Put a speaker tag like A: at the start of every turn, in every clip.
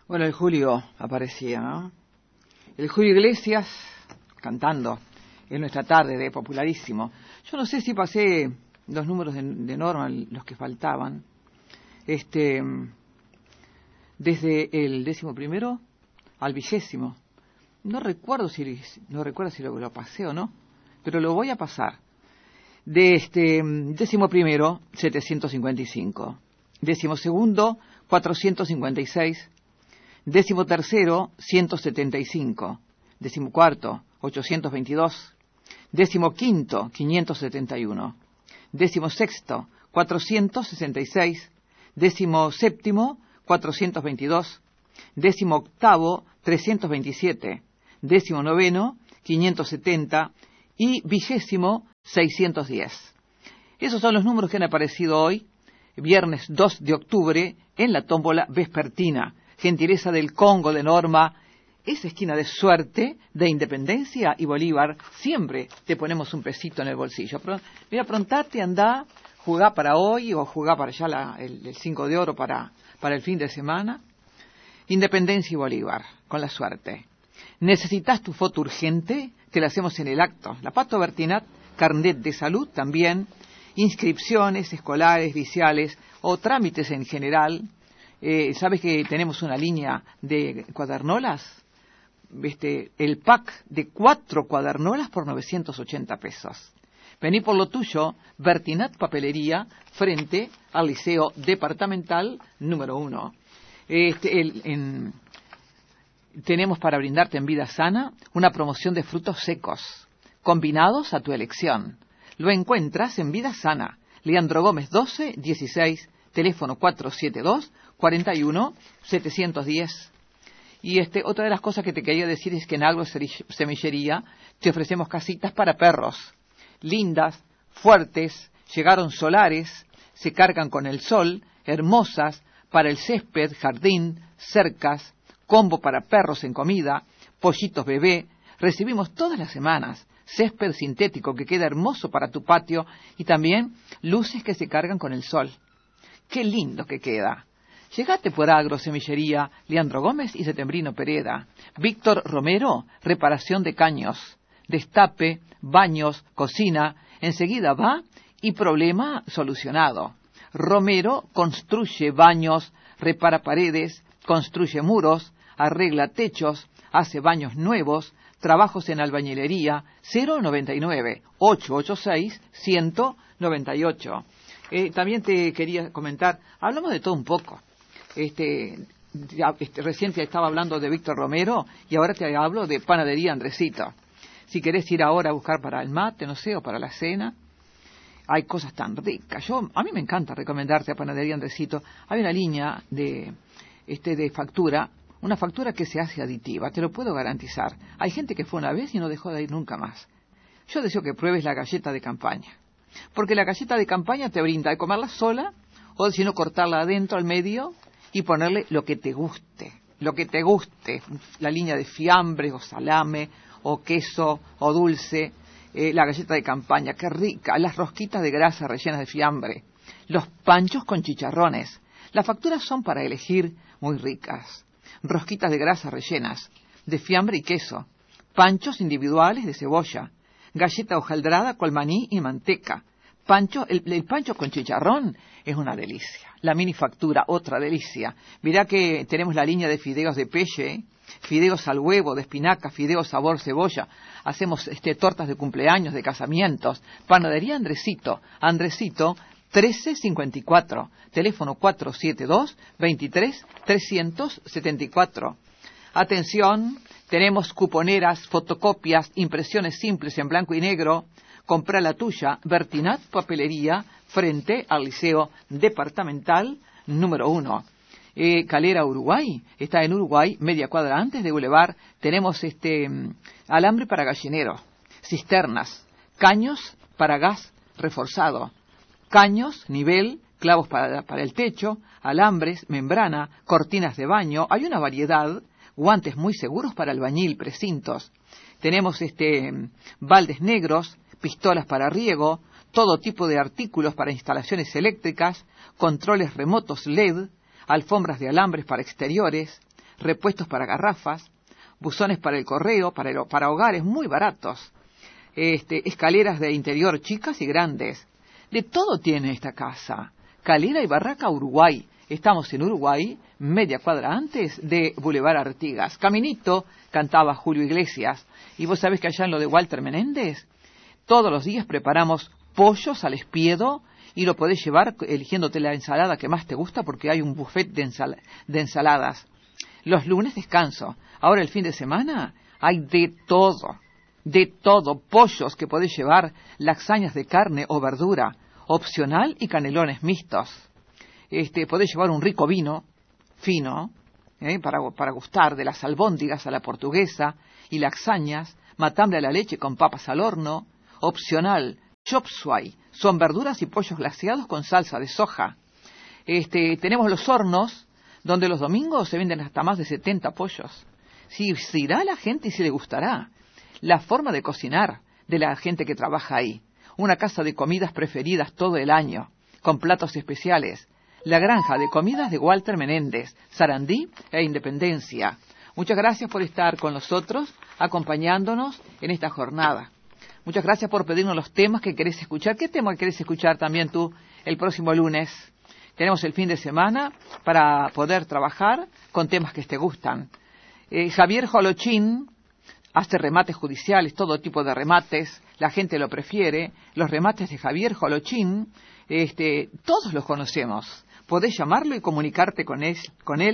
A: Bueno, el Julio aparecía, ¿no? El Julio Iglesias cantando en nuestra tarde de Popularísimo. Yo no sé si pasé los números de Norma, los que faltaban, desde el 11º al 20º. No recuerdo si lo pasé o no, pero lo voy a pasar. De 11º, 755. 12º, 456. 13º, 175. 14º, 822. 15º, 571. 16º, 466. 17º, 422. 18º, 327. 19º, 570. Y 20º, 610. Esos son los números que han aparecido hoy, viernes 2 de octubre, en la tómbola vespertina. Gentileza del Congo de Norma, esa esquina de suerte, de Independencia y Bolívar, siempre te ponemos un pesito en el bolsillo. Mira, aprontate, andá, jugá para hoy o jugá para allá el 5 de oro para el fin de semana. Independencia y Bolívar, con la suerte. ¿Necesitas tu foto urgente? Te la hacemos en el acto. La Pato Bertinat, carnet de salud también, inscripciones escolares, viciales o trámites en general. ¿Sabes que tenemos una línea de cuadernolas? El pack de 4 cuadernolas por 980 pesos. Vení por lo tuyo, Bertinat Papelería, frente al Liceo Departamental número 1. Tenemos para brindarte en Vida Sana una promoción de frutos secos, combinados a tu elección. Lo encuentras en Vida Sana, Leandro Gómez 1216, teléfono 472-41-710. Y otra de las cosas que te quería decir es que en Agro Semillería te ofrecemos casitas para perros, lindas, fuertes, llegaron solares, se cargan con el sol, hermosas, para el césped, jardín, cercas, combo para perros en comida, pollitos bebé. Recibimos todas las semanas césped sintético que queda hermoso para tu patio y también luces que se cargan con el sol. ¡Qué lindo que queda! Llegate por Agrosemillería Leandro Gómez y Setembrino Pereda. Víctor Romero, reparación de caños, destape, baños, cocina. Enseguida va y problema solucionado. Romero construye baños, repara paredes, construye muros, arregla techos, hace baños nuevos, trabajos en albañilería. 099-886-198. También te quería comentar, hablamos de todo un poco. Recién te estaba hablando de Víctor Romero y ahora te hablo de Panadería Andresito. Si querés ir ahora a buscar para el mate, no sé, o para la cena, hay cosas tan ricas. A mí me encanta recomendarte a Panadería Andresito. Hay una línea de factura, una factura que se hace aditiva, te lo puedo garantizar. Hay gente que fue una vez y no dejó de ir nunca más. Yo deseo que pruebes la galleta de campaña, porque la galleta de campaña te brinda de comerla sola, o si no cortarla adentro al medio y ponerle lo que te guste, la línea de fiambres o salame o queso o dulce, la galleta de campaña, qué rica, las rosquitas de grasa rellenas de fiambre, los panchos con chicharrones. Las facturas son para elegir muy ricas. Rosquitas de grasa rellenas de fiambre y queso, panchos individuales de cebolla, galleta hojaldrada con maní y manteca. El pancho con chicharrón es una delicia. La mini factura, otra delicia. Mirá que tenemos la línea de fideos de pelle, fideos al huevo, de espinaca, fideos sabor cebolla. Hacemos tortas de cumpleaños, de casamientos. Panadería Andresito, 1354, teléfono 472-23-374. Atención, tenemos cuponeras, fotocopias, impresiones simples en blanco y negro. Compra la tuya, Bertinat Papelería, frente al Liceo Departamental número 1. Calera, Uruguay, está en Uruguay, media cuadra antes de Boulevard. Tenemos alambre para gallinero, cisternas, caños para gas reforzado, caños, nivel, clavos para el techo, alambres, membrana, cortinas de baño. Hay una variedad, guantes muy seguros para albañil, precintos. Tenemos baldes negros, pistolas para riego, todo tipo de artículos para instalaciones eléctricas, controles remotos LED, alfombras de alambres para exteriores, repuestos para garrafas, buzones para el correo, para hogares muy baratos, escaleras de interior chicas y grandes. De todo tiene esta casa. Calera y Barraca, Uruguay. Estamos en Uruguay, media cuadra antes de Boulevard Artigas. Caminito, cantaba Julio Iglesias. Y vos sabés que allá en lo de Walter Menéndez, todos los días preparamos pollos al espiedo y lo podés llevar eligiéndote la ensalada que más te gusta porque hay un buffet de ensaladas. Los lunes descanso. Ahora el fin de semana hay de todo, pollos que podés llevar, lasañas de carne o verdura, opcional y canelones mixtos. Podés llevar un rico vino, fino, para gustar, de las albóndigas a la portuguesa, y lasañas, matambre a la leche con papas al horno, opcional, chop suey, son verduras y pollos glaseados con salsa de soja. Tenemos los hornos, donde los domingos se venden hasta más de 70 pollos. Si irá la gente y si le gustará. La forma de cocinar de la gente que trabaja ahí. Una casa de comidas preferidas todo el año, con platos especiales. La granja de comidas de Walter Menéndez, Sarandí e Independencia. Muchas gracias por estar con nosotros, acompañándonos en esta jornada. Muchas gracias por pedirnos los temas que querés escuchar. ¿Qué tema querés escuchar también tú el próximo lunes? Tenemos el fin de semana para poder trabajar con temas que te gustan. Javier Jolochín hace remates judiciales, todo tipo de remates, la gente lo prefiere. Los remates de Javier Jolochín, todos los conocemos. Podés llamarlo y comunicarte con él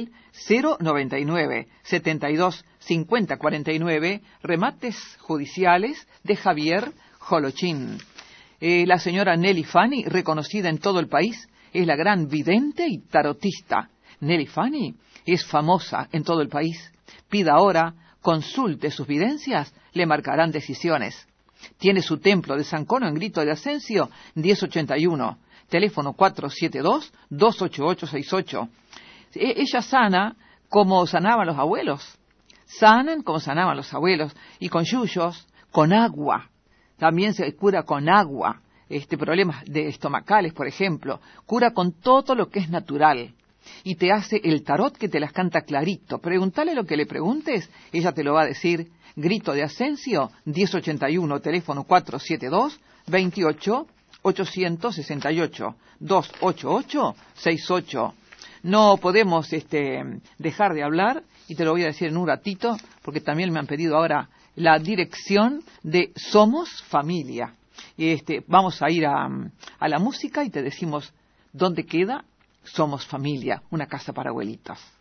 A: 099 72 50 49, remates judiciales de Javier Jolochín. La señora Nelly Fanny, reconocida en todo el país, es la gran vidente y tarotista. Nelly Fanny es famosa en todo el país. Pida ahora, consulte sus videncias, le marcarán decisiones. Tiene su templo de San Cono en Grito de Ascencio, 1081. Teléfono 472-28868. Ella sana como sanaban los abuelos. Sanan como sanaban los abuelos. Y con yuyos, con agua. También se cura con agua. Problemas de estomacales, por ejemplo. Cura con todo lo que es natural. Y te hace el tarot que te las canta clarito. Pregúntale lo que le preguntes, ella te lo va a decir. Grito de Ascencio, 1081. Teléfono 472-28. 868 288 68. No podemos dejar de hablar y te lo voy a decir en un ratito porque también me han pedido ahora la dirección de Somos Familia. Vamos a ir a la música y te decimos dónde queda Somos Familia, una casa para abuelitos.